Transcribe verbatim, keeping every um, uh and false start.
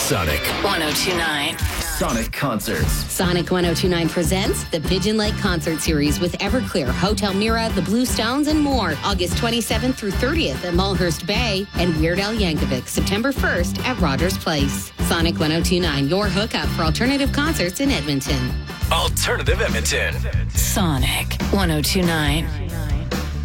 Sonic one oh two point nine. Sonic Concerts. Sonic one oh two point nine presents the Pigeon Lake Concert Series with Everclear, Hotel Mira, The Blue Stones, and more. August twenty-seventh through thirtieth at Mulhurst Bay, and Weird Al Yankovic, September first at Rogers Place. Sonic one oh two point nine, your hookup for alternative concerts in Edmonton. Alternative Edmonton. Sonic one oh two point nine.